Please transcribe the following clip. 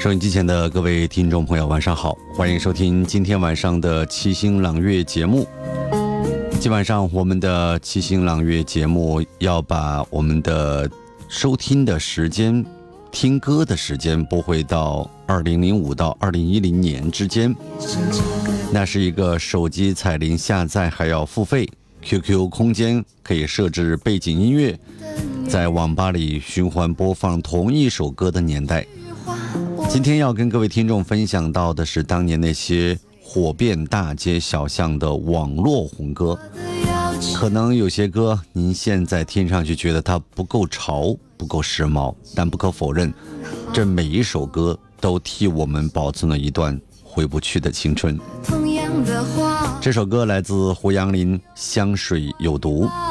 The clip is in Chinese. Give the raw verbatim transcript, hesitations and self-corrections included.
收音机前的各位听众朋友晚上好，欢迎收听今天晚上的七星朗月节目。今晚上我们的七星朗月节目要把我们的收听的时间、听歌的时间拨回到二零零五到二零一零年之间。那是一个手机彩铃下载还要付费， Q Q 空间可以设置背景音乐，在网吧里循环播放同一首歌的年代。今天要跟各位听众分享到的是当年那些火遍大街小巷的网络红歌。可能有些歌您现在听上去觉得它不够潮，不够时髦，但不可否认，这每一首歌都替我们保存了一段回不去的青春。这首歌来自胡杨林，香水有毒。